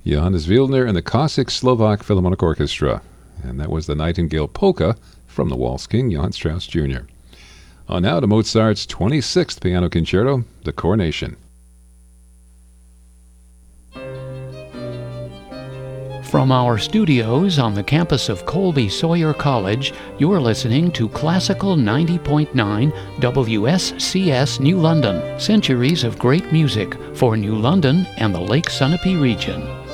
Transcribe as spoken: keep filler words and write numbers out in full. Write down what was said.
Johannes Wildner and the Cossack Slovak Philharmonic Orchestra. And that was the Nightingale Polka from the Waltz King, Johann Strauss Junior On now to Mozart's twenty-sixth Piano Concerto, the Coronation. From our studios on the campus of Colby Sawyer College, you're listening to Classical ninety point nine W S C S New London, centuries of great music for New London and the Lake Sunapee region.